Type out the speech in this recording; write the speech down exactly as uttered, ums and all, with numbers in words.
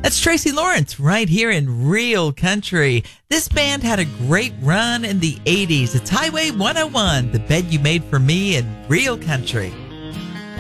That's Tracy Lawrence right here in Real Country. This band had a great run in the eighties. It's Highway one oh one, the bed you made for me in Real Country.